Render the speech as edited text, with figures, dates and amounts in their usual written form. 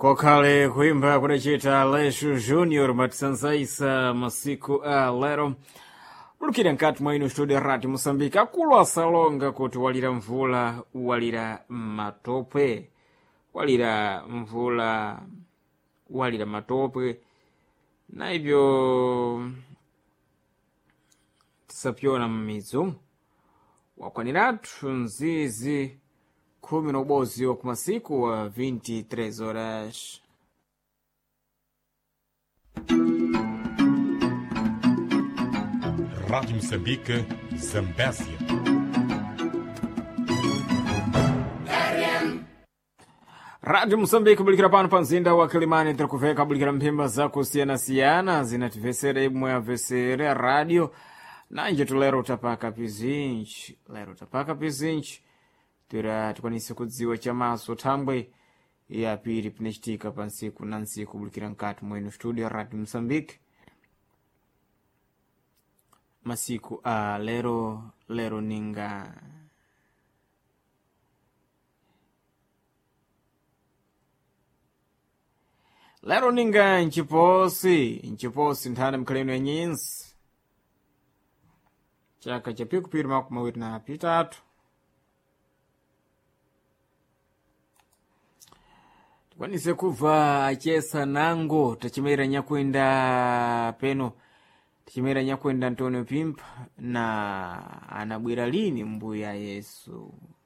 Kokale kuimba kunachita Leshu Junior matisanzaisa masiku a lero ulukira nkati mwa ino studio rati Mosambika akulu asalonga kuti walira mvula walira matope walira mvula walira matope na hivyo tisapyona mmizu wakwaniratu nzizi 10 ku masiku wa 23 horas. Rádio Moçambique, Zambésia. Rádio Moçambique kubulikira pano pa mzinda wa Kilimani tikuveka kubulikira mphemba zakusiyana-siyana zinativesera imwe avesere a rádio nanje tulero tapaka pizinji tira tikwanise kudziwa chamaso thangwe yapiri pinachitika pa ntsiku na ntsiku kubulikira nkati mwenu studio Radio Moçambique masiku a lero ninga nchiposi nthana mkhaleno ya nyinsi chaka cha pikupiri makumi mawiri na pitatu tikwanise kubva achesa nango tachimera nyakwenda peno Antonio Pimpa na anabwera lini mbuya Yesu.